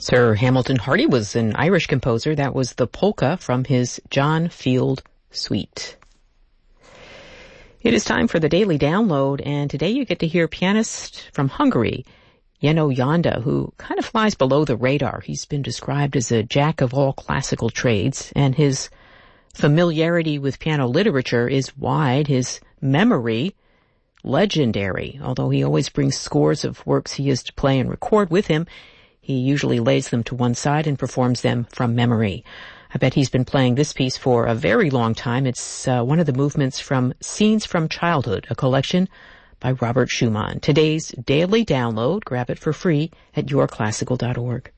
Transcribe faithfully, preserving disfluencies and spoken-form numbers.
Sir Hamilton Hardy was an Irish composer. That was the polka from his John Field Suite. It is time for the Daily Download, and today you get to hear pianist from Hungary, Jenő Janda, who kind of flies below the radar. He's been described as a jack of all classical trades, and his familiarity with piano literature is wide. His memory, legendary. Although he always brings scores of works he used to play and record with him, he usually lays them to one side and performs them from memory. I bet he's been playing this piece for a very long time. It's uh, one of the movements from Scenes from Childhood, a collection by Robert Schumann. Today's Daily Download, grab it for free at your classical dot org.